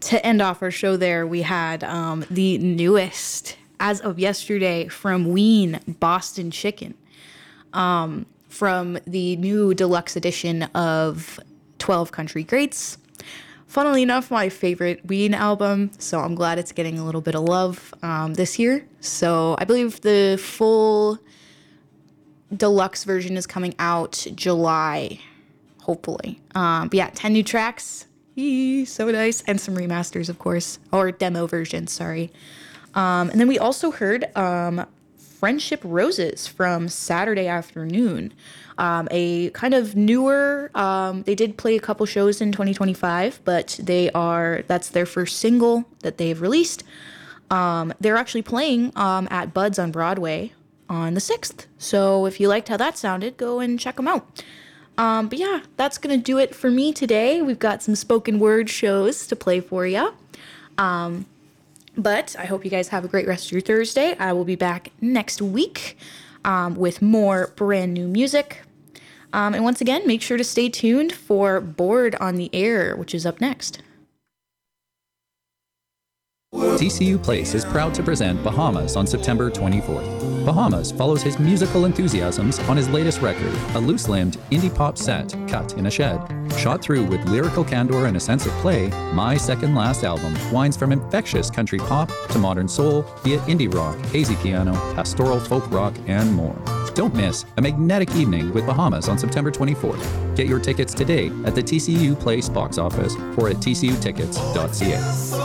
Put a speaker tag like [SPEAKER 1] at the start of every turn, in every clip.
[SPEAKER 1] to end off our show there, we had the newest, as of yesterday, from Ween, Boston Chicken, from the new deluxe edition of 12 Country Greats. Funnily enough, my favorite Ween album, so I'm glad it's getting a little bit of love this year. So I believe the full deluxe version is coming out July, hopefully. But yeah, 10 new tracks. So nice. And some remasters, of course, or demo versions, sorry. And then we also heard Friendship Roses from Saturday Afternoon, a kind of newer, they did play a couple shows in 2025, but that's their first single that they've released. They're actually playing at Bud's on Broadway on the 6th. So if you liked how that sounded, go and check them out. But yeah, that's going to do it for me today. We've got some spoken word shows to play for you. But I hope you guys have a great rest of your Thursday. I will be back next week with more brand new music. And once again, make sure to stay tuned for Board on the Air, which is up next.
[SPEAKER 2] TCU Place is proud to present Bahamas on September 24th. Bahamas follows his musical enthusiasms on his latest record, a loose-limbed indie pop set cut in a shed. Shot through with lyrical candor and a sense of play, My Second Last album winds from infectious country pop to modern soul via indie rock, hazy piano, pastoral folk rock, and more. Don't miss a magnetic evening with Bahamas on September 24th. Get your tickets today at the TCU Place box office or at tcutickets.ca.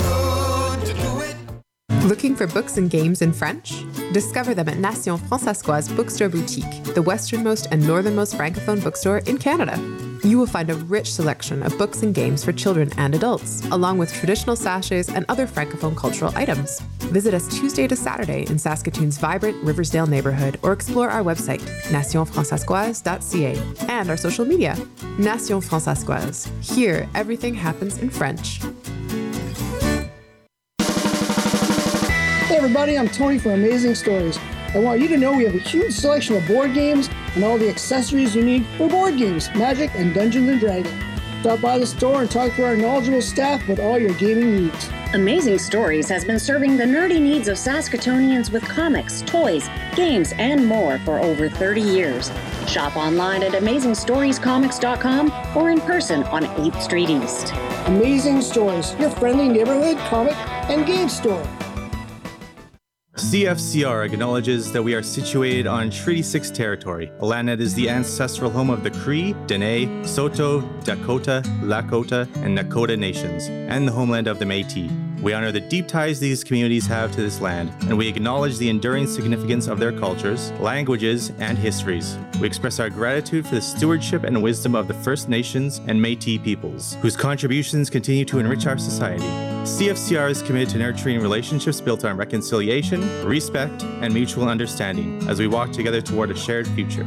[SPEAKER 3] Looking for books and games in French? Discover them at Nation Françaiscoise Bookstore Boutique, the westernmost and northernmost francophone bookstore in Canada. You will find a rich selection of books and games for children and adults, along with traditional sachets and other francophone cultural items. Visit us Tuesday to Saturday in Saskatoon's vibrant Riversdale neighborhood or explore our website, nationfrancaiscoise.ca, and our social media, Nation Françaiscoise. Here, everything happens in French.
[SPEAKER 4] Hey everybody, I'm Tony from Amazing Stories. I want you to know we have a huge selection of board games and all the accessories you need for board games, Magic, and Dungeons & Dragons. Stop by the store and talk to our knowledgeable staff about all your gaming needs.
[SPEAKER 5] Amazing Stories has been serving the nerdy needs of Saskatoonians with comics, toys, games, and more for over 30 years. Shop online at AmazingStoriesComics.com or in person on 8th Street East.
[SPEAKER 4] Amazing Stories, your friendly neighborhood comic and game store.
[SPEAKER 6] CFCR acknowledges that we are situated on Treaty 6 territory, a land that is the ancestral home of the Cree, Dene, Saulteaux, Dakota, Lakota, and Nakota nations, and the homeland of the Métis. We honor the deep ties these communities have to this land, and we acknowledge the enduring significance of their cultures, languages, and histories. We express our gratitude for the stewardship and wisdom of the First Nations and Métis peoples, whose contributions continue to enrich our society. CFCR is committed to nurturing relationships built on reconciliation, respect, and mutual understanding as we walk together toward a shared future.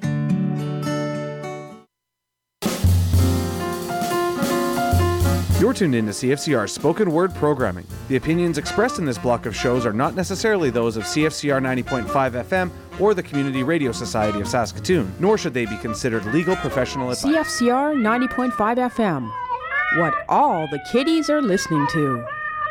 [SPEAKER 7] You're tuned in to CFCR's spoken word programming. The opinions expressed in this block of shows are not necessarily those of CFCR 90.5 FM or the Community Radio Society of Saskatoon, nor should they be considered legal professional advice.
[SPEAKER 8] CFCR 90.5 FM. What all the kiddies are listening to.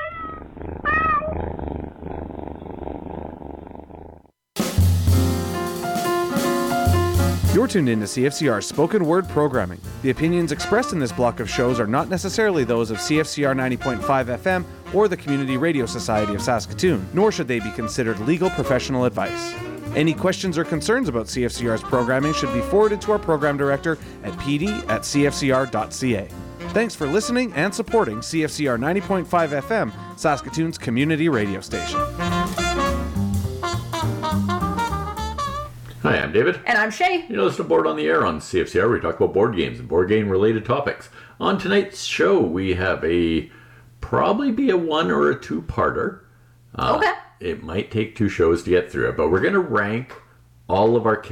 [SPEAKER 7] You're tuned in to CFCR's spoken word programming. The opinions expressed in this block of shows are not necessarily those of CFCR 90.5 FM or the Community Radio Society of Saskatoon, nor should they be considered legal professional advice. Any questions or concerns about CFCR's programming should be forwarded to our program director at pd@cfcr.ca. Thanks for listening and supporting CFCR 90.5 FM, Saskatoon's community radio station.
[SPEAKER 9] Hi, I'm David.
[SPEAKER 1] And I'm Shay.
[SPEAKER 9] You listen to Board on the Air on CFCR. We talk about board games and board game related topics. On tonight's show, we have probably be a one or a two-parter.
[SPEAKER 1] Okay.
[SPEAKER 9] It might take two shows to get through it, but we're going to rank all of our